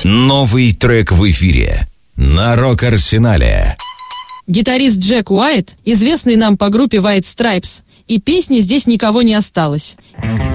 Новый трек в эфире на Рок-Арсенале. Гитарист Джек Уайт, известный нам по группе White Stripes, и песни «Здесь никого не осталось».